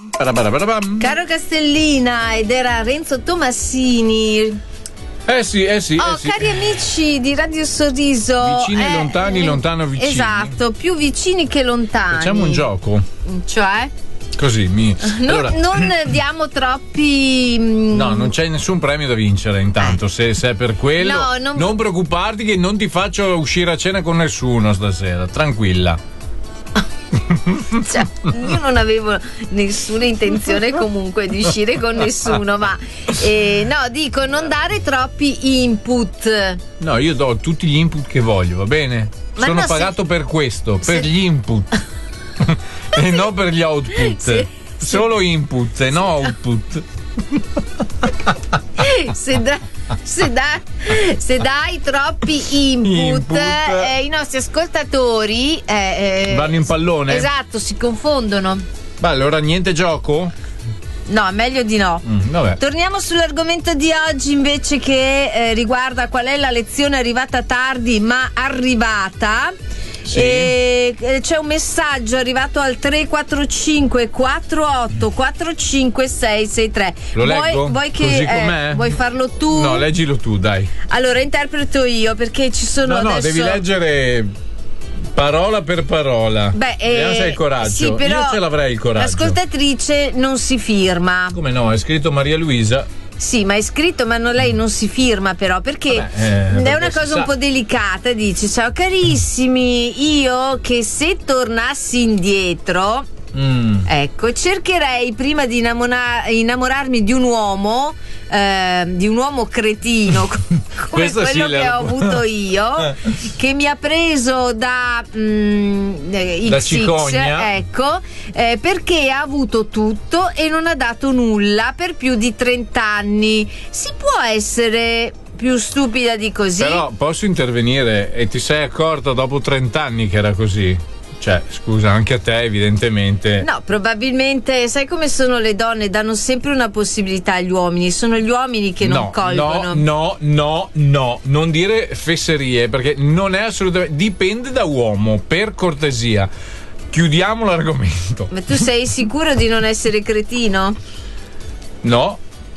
Caro Castellina, ed era Renzo Tomassini. Sì. Cari amici di Radio Sorriso, vicini e lontani, lontano vicini. Esatto, più vicini che lontani. Facciamo un gioco. Cioè? Così allora, non diamo troppi. No, non c'è nessun premio da vincere intanto. Se è per quello, non preoccuparti che non ti faccio uscire a cena con nessuno stasera, tranquilla. Cioè, io non avevo nessuna intenzione comunque di uscire con nessuno, ma no, dico non dare troppi input. No, io do tutti gli input che voglio, va bene? Sono pagato per questo, per gli input e non per gli output. Solo input e no output. Se dai troppi input. I nostri ascoltatori vanno in pallone. Esatto, si confondono. Beh, allora niente gioco? No, meglio di no. Vabbè. Torniamo sull'argomento di oggi invece, che riguarda qual è la lezione arrivata tardi ma arrivata. Sì. C'è un messaggio arrivato al 345 48 45 663. Lo leggo? Vuoi che così com'è? Vuoi farlo tu? No, leggilo tu, dai. Allora interpreto io, perché ci sono No, adesso... devi leggere parola per parola. Vediamo se hai il coraggio. Sì, però io ce l'avrei il coraggio. L'ascoltatrice non si firma. Come no? È scritto Maria Luisa. Sì, ma è scritto, ma lei non si firma però, perché è una cosa un po' delicata. Dice: ciao carissimi, io che se tornassi indietro, ecco, cercherei prima di innamorarmi di un uomo cretino come quello che ho avuto io, che mi ha preso da cicogna, ecco, perché ha avuto tutto e non ha dato nulla per più di 30 anni. Si può essere più stupida di così? Però posso intervenire? E ti sei accorta dopo 30 anni che era così? Cioè, scusa, anche a te evidentemente. No, probabilmente, sai come sono le donne, danno sempre una possibilità agli uomini, sono gli uomini che non colgono. No, non dire fesserie, perché non è assolutamente, dipende da uomo, per cortesia. Chiudiamo l'argomento. Ma tu sei sicuro di non essere cretino? No.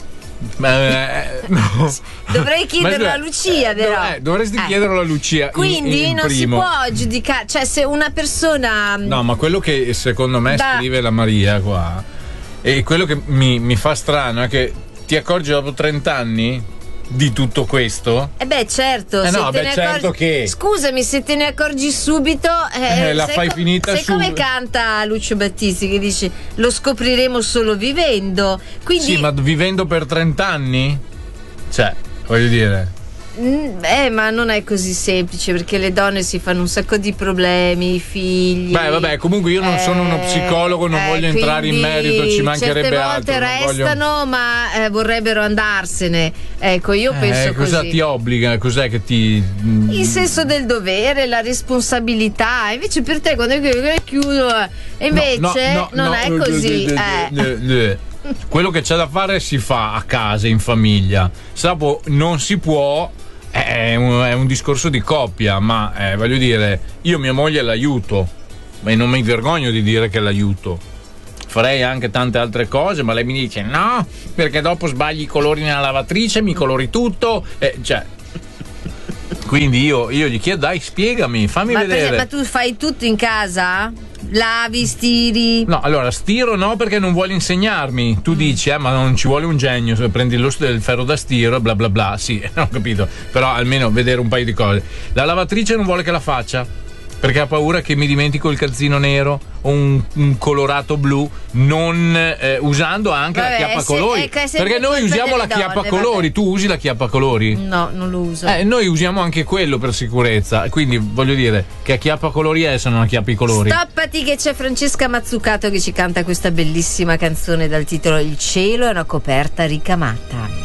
No. Dovrei chiederlo a Lucia, però. Dovresti chiederlo a Lucia. Quindi non si può giudicare, cioè se una persona. No, ma quello che secondo me scrive la Maria qua, e quello che mi fa strano è che ti accorgi dopo 30 anni di tutto questo? Certo. Certo che. Scusami, se te ne accorgi subito, la fai finita. Sai come canta Lucio Battisti, che dice: lo scopriremo solo vivendo. Quindi... Sì, ma vivendo per 30 anni? Cioè, voglio dire. Ma non è così semplice, perché le donne si fanno un sacco di problemi, i figli. Vabbè, comunque io non sono uno psicologo, non voglio entrare in merito, ci mancherebbe altro. Certe volte restano, ma vorrebbero andarsene. Ecco, io penso cosa così. Ti obbliga? Cos'è che ti. Il senso del dovere, la responsabilità. Invece per te, quando è chiuso, invece non è così. Quello che c'è da fare si fa a casa, in famiglia. Sapo non si può. È un discorso di coppia, ma voglio dire, io mia moglie l'aiuto e non mi vergogno di dire che l'aiuto. Farei anche tante altre cose, ma lei mi dice no, perché dopo sbagli i colori nella lavatrice, mi colori tutto, quindi io gli chiedo: dai, spiegami, fammi vedere. Ma tu fai tutto in casa? Lavi, stiri? No, allora stiro no, perché non vuole insegnarmi. Tu dici ma non ci vuole un genio, se prendi il ferro da stiro, bla bla bla. Sì, ho capito, però almeno vedere un paio di cose. La lavatrice non vuole che la faccia, perché ha paura che mi dimentico il calzino nero o un colorato blu, non usando anche la chiappa colori, perché noi usiamo la chiappa colori. Tu usi la chiappa colori? No, non lo uso. Noi usiamo anche quello per sicurezza, quindi voglio dire, che chiappa colori è se non la chiappa i colori? Stoppati, che c'è Francesca Mazzucato che ci canta questa bellissima canzone dal titolo Il cielo è una coperta ricamata.